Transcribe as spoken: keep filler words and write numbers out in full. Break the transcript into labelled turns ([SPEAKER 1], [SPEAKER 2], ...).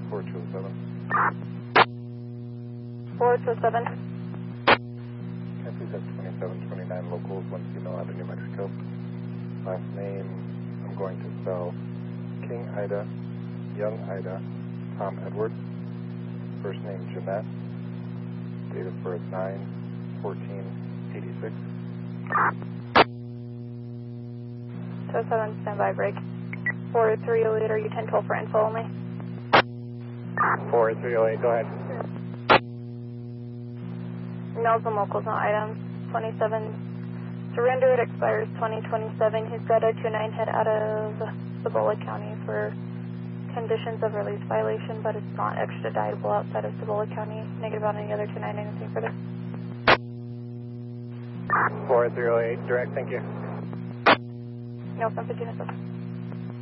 [SPEAKER 1] four two oh seven.
[SPEAKER 2] four two oh seven.
[SPEAKER 1] Can I please have twenty-seven twenty-nine locals, one female out of New Mexico. Last name, I'm going to spell King Ida, Young Ida, Tom Edwards. First name Jeanette. Date of birth nine fourteen eighty-six.
[SPEAKER 2] two oh seven, standby break. four three oh eight, are you ten twelve for info only?
[SPEAKER 1] four three oh eight, go ahead.
[SPEAKER 2] Males and locals, no items. twenty-seven. Surrender, it expires twenty twenty-seven. He's got a two nine head out of Cibola County for conditions of release violation, but it's not extraditable outside of Cibola County. Negative on any other two nine, anything further?
[SPEAKER 1] four three oh eight, direct, thank you.
[SPEAKER 2] No, fifteen oh seven.